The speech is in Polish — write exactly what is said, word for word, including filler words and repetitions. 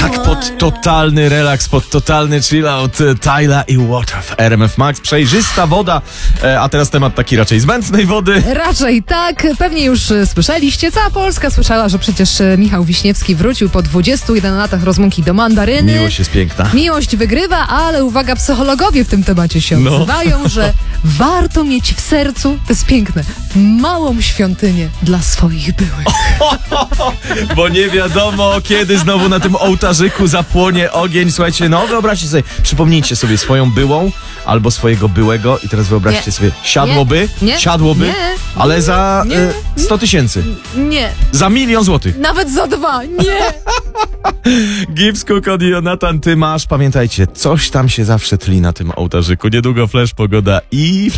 Tak, pod totalny relaks, pod totalny chillout. Tyla i Water w R M F Max. Przejrzysta woda, e, a teraz temat taki raczej zbędnej wody. Raczej tak. Pewnie już e, słyszeliście. Cała Polska słyszała, że przecież e, Michał Wiśniewski wrócił po dwudziestu jeden latach rozłąki do mandaryny. Miłość jest piękna. Miłość wygrywa, ale uwaga, psychologowie w tym temacie się No. odzywają, że warto mieć w sercu, to jest piękne, małą świątynię dla swoich byłych. Bo nie wiadomo, kiedy znowu na tym ołtarzyku zapłonie ogień. Słuchajcie, no wyobraźcie sobie, przypomnijcie sobie swoją byłą albo swojego byłego i teraz wyobraźcie Nie. sobie, siadłoby, Nie. Nie. siadłoby, Nie. ale za Nie. e, sto tysięcy, Nie, za milion złotych. nawet za dwa, nie. Gibbs, Cook, Jonathan, ty masz, pamiętajcie, coś tam się zawsze tli na tym ołtarzyku. Niedługo Flash, pogoda i...